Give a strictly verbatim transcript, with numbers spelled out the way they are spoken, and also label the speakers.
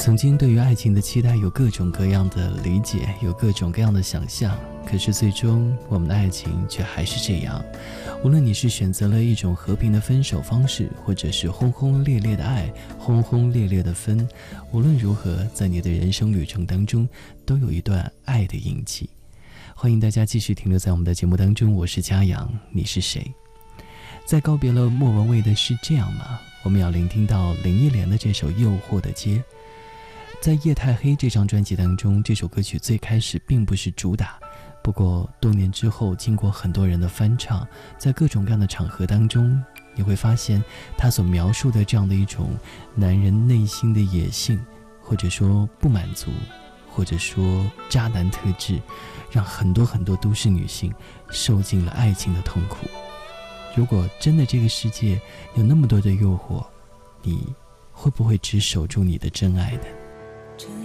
Speaker 1: 曾经对于爱情的期待有各种各样的理解，有各种各样的想象，可是最终我们的爱情却还是这样。无论你是选择了一种和平的分手方式，或者是轰轰烈烈的爱，轰轰烈烈的分，无论如何，在你的人生旅程当中都有一段爱的印记。欢迎大家继续停留在我们的节目当中，我是嘉阳，你是谁？在告别了莫文蔚的是这样吗，我们要聆听到林忆莲的这首《诱惑的街》。在夜太黑这张专辑当中，这首歌曲最开始并不是主打，不过多年之后经过很多人的翻唱，在各种各样的场合当中，你会发现他所描述的这样的一种男人内心的野性，或者说不满足，或者说渣男特质，让很多很多都市女性受尽了爱情的痛苦。如果真的这个世界有那么多的诱惑，你会不会只守住你的真爱呢？